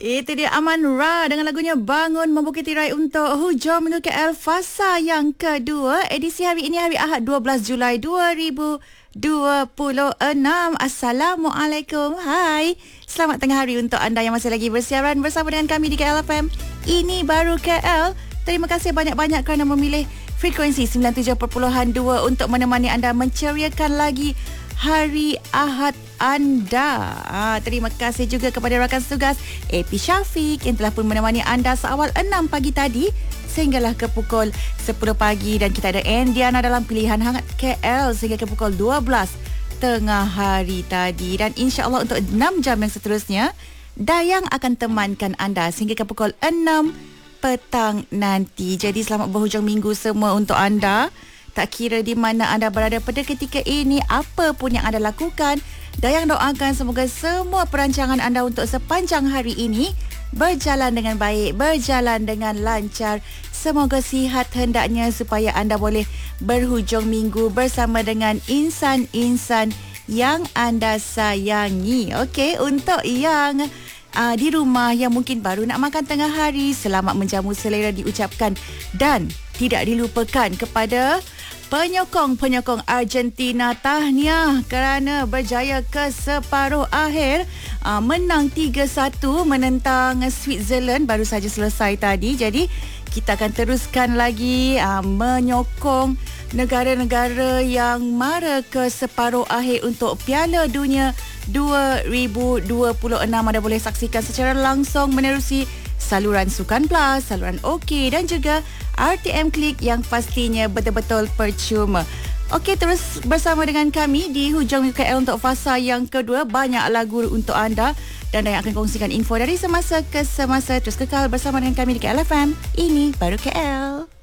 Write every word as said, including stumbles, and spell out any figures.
Itu dia Aman Ra dengan lagunya Bangun Membukit Tirai untuk hujung minggu K L fasa yang kedua. Edisi hari ini hari Ahad dua belas Julai dua ribu dua puluh enam. Assalamualaikum. Hai. Selamat tengah hari untuk anda yang masih lagi bersiaran bersama dengan kami di K L F M. Ini baru K L. Terima kasih banyak-banyak kerana memilih frekuensi sembilan puluh tujuh perpuluhan dua untuk menemani anda menceriakan lagi hari Ahad anda. Ah, terima kasih juga kepada rakan setugas A P Syafiq yang telah pun menemani anda seawal enam pagi tadi sehinggalah ke pukul sepuluh pagi, dan kita ada Andiana dalam pilihan hangat K L sehingga ke pukul dua belas tengah hari tadi, dan insya-Allah untuk enam jam yang seterusnya Dayang akan temankan anda sehingga ke pukul enam petang nanti. Jadi selamat berhujung minggu semua untuk anda. Tak kira di mana anda berada pada ketika ini, apa pun yang anda lakukan, Dayang doakan semoga semua perancangan anda untuk sepanjang hari ini berjalan dengan baik, berjalan dengan lancar. Semoga sihat hendaknya supaya anda boleh berhujung minggu bersama dengan insan-insan yang anda sayangi. Okey, untuk yang uh, di rumah yang mungkin baru nak makan tengah hari, selamat menjamu selera diucapkan, dan tidak dilupakan kepada penyokong-penyokong Argentina, tahniah kerana berjaya ke separuh akhir, uh, menang tiga satu menentang Switzerland baru saja selesai tadi. Jadi kita akan teruskan lagi uh, menyokong negara-negara yang mara ke separuh akhir untuk Piala Dunia dua ribu dua puluh enam. Anda boleh saksikan secara langsung menerusi saluran Sukan Plus, saluran OK dan juga R T M Klik yang pastinya betul-betul percuma. Okey, terus bersama dengan kami di hujung K L untuk fasa yang kedua. Banyak lagu untuk anda dan yang akan kongsikan info dari semasa ke semasa. Terus kekal bersama dengan kami di K L F M. Ini baru K L.